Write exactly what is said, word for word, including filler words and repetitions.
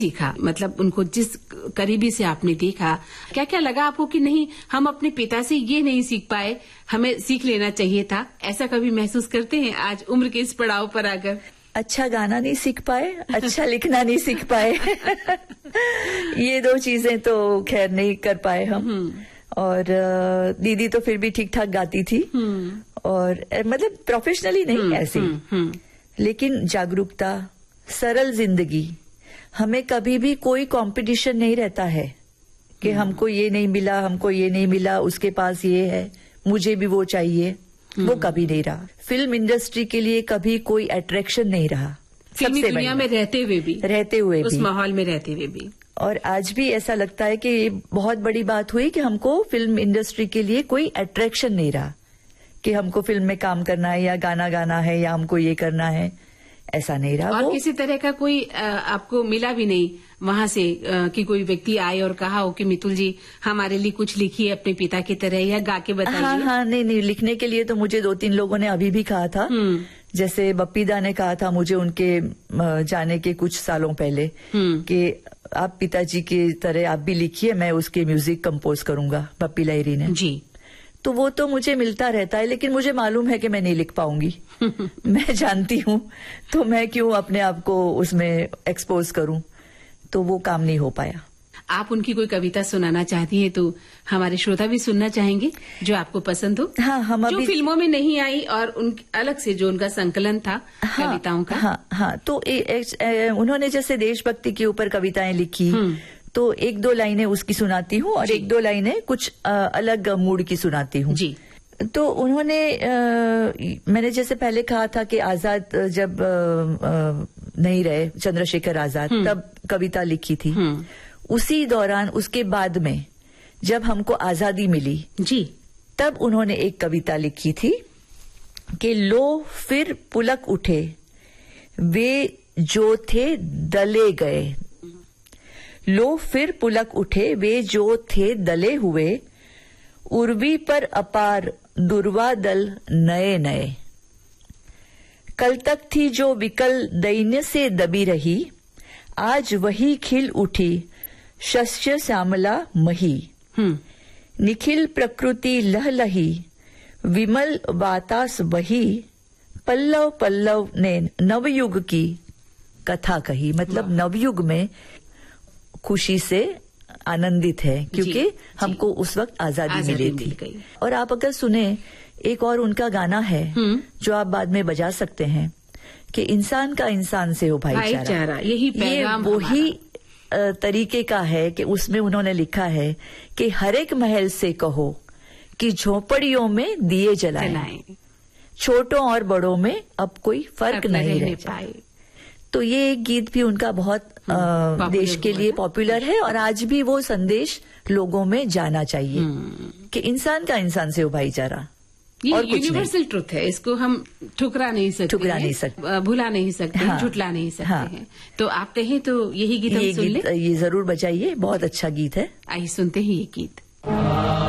सीखा, मतलब उनको जिस करीबी से आपने देखा, क्या क्या लगा आपको कि नहीं हम अपने पिता से ये नहीं सीख पाए, हमें सीख लेना चाहिए था? ऐसा कभी महसूस करते हैं आज उम्र के इस पड़ाव पर आकर? अच्छा गाना नहीं सीख पाए, अच्छा लिखना नहीं सीख पाए। ये दो चीजें तो खैर नहीं कर पाए हम। और दीदी तो फिर भी ठीक ठाक गाती थी, और मतलब प्रोफेशनली नहीं ऐसे, लेकिन जागरूकता, सरल जिंदगी। हमें कभी भी कोई कंपटीशन नहीं रहता है कि हमको ये नहीं मिला, हमको ये नहीं मिला, उसके पास ये है, मुझे भी वो चाहिए। वो कभी नहीं रहा। फिल्म इंडस्ट्री के लिए कभी कोई अट्रैक्शन नहीं रहा, फिल्मी दुनिया में रहते हुए भी रहते हुए उस भी माहौल में रहते हुए भी। और आज भी ऐसा लगता है कि ये बहुत बड़ी बात हुई कि हमको फिल्म इंडस्ट्री के लिए कोई अट्रैक्शन नहीं रहा कि हमको फिल्म में काम करना है या गाना गाना है या हमको ये करना है, ऐसा नहीं रहा। और किसी तरह का कोई आपको मिला भी नहीं वहां से कि कोई व्यक्ति आए और कहा हो कि मितुल जी हमारे लिए कुछ लिखिए अपने पिता की तरह, या गा के बताइए? हाँ हाँ, नहीं नहीं, लिखने के लिए तो मुझे दो तीन लोगों ने अभी भी कहा था। जैसे बप्पी दा ने कहा था मुझे उनके जाने के कुछ सालों पहले कि आप पिताजी की तरह आप भी लिखिए, मैं उसके म्यूजिक कंपोज करूंगा, बप्पी लहरी ने जी। तो वो तो मुझे मिलता रहता है, लेकिन मुझे मालूम है कि मैं नहीं लिख पाऊंगी। मैं जानती हूँ, तो मैं क्यों अपने आप को उसमें एक्सपोज करूं, तो वो काम नहीं हो पाया। आप उनकी कोई कविता सुनाना चाहती हैं तो हमारे श्रोता भी सुनना चाहेंगे जो आपको पसंद हो? हाँ, हम जो अभी फिल्मों में नहीं आई और उन अलग से जो उनका संकलन था। हाँ, कविताओं का। हाँ हाँ, तो ए, ए, ए, उन्होंने जैसे देशभक्ति के ऊपर कविताएं लिखी, तो एक दो लाइनें उसकी सुनाती हूँ और एक दो लाइनें कुछ आ, अलग मूड की सुनाती हूँ जी। तो उन्होंने आ, मैंने जैसे पहले कहा था कि आजाद जब आ, आ, नहीं रहे, चंद्रशेखर आजाद, तब कविता लिखी थी। उसी दौरान उसके बाद में जब हमको आजादी मिली जी, तब उन्होंने एक कविता लिखी थी कि लो फिर पुलक उठे वे जो थे दले गए, लो फिर पुलक उठे वे जो थे दले हुए, उर्वी पर अपार दुर्वा दल नए नए, कल तक थी जो विकल दैन्य से दबी रही, आज वही खिल उठी शस्य श्यामला मही, निखिल प्रकृति लहलही विमल वातास बही, पल्लव पल्लव ने नवयुग की कथा कही। मतलब नवयुग में खुशी से आनंदित है क्योंकि हमको उस वक्त आजादी मिली थी। और आप अगर सुने, एक और उनका गाना है जो आप बाद में बजा सकते हैं कि इंसान का इंसान से हो भाईचारा। यही पैगाम ये वही तरीके का है कि उसमें उन्होंने लिखा है कि हर एक महल से कहो कि झोपड़ियों में दिए जलाएं, छोटों और बड़ों में अब कोई फर्क नहीं रह पाए। तो ये गीत भी उनका बहुत आ, देश के लिए पॉपुलर है और आज भी वो संदेश लोगों में जाना चाहिए कि इंसान का इंसान से हो भाईचारा। ये यूनिवर्सल ट्रुथ है, इसको हम ठुकरा नहीं सकते, ठुकरा नहीं सकते, भुला नहीं सकते, हाँ, झुटला नहीं सकते हाँ, हैं। तो आप कहें तो यही गीत हम सुन लें? ये जरूर बजाइए, बहुत अच्छा गीत है। आइए सुनते हैं ये गीत।